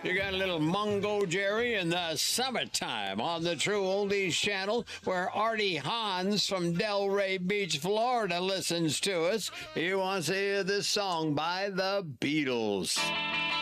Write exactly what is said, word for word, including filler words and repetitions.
You got a little Mungo Jerry in the summertime on the True Oldies channel, where Artie Hans from Delray Beach, Florida listens to us. He wants to hear this song by the Beatles.